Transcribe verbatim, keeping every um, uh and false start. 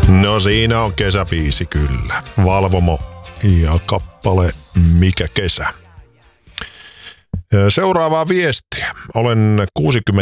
No siinä on kesäbiisi kyllä. Valvomo ja kappale Mikä kesä. Seuraavaa viestiä. Olen